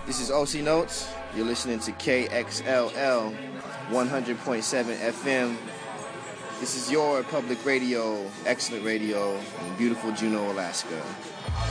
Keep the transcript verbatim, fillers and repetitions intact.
This is O C Notes. You're listening to K X L L one hundred point seven F M. This is your public radio, excellent radio in beautiful Juneau, Alaska.